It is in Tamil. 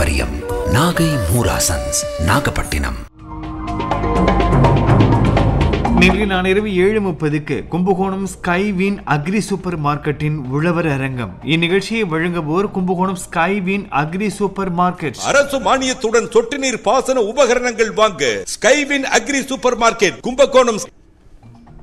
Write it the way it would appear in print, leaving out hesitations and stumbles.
வாரியம், நாகை மூராசன்ஸ், நாகப்பட்டினம். நேற்று நான் இரவு 7:30 கும்பகோணம் ஸ்கைவின் அக்ரி சூப்பர் மார்க்கெட்டின் உழவர் அரங்கம். இந்நிகழ்ச்சியை வழங்குவோர் Kumbakonam Skywin agri super market. அரசு மானியத்துடன் சொட்டு நீர் பாசன உபகரணங்கள் வாங்க Skywin agri super market Kumbakonam.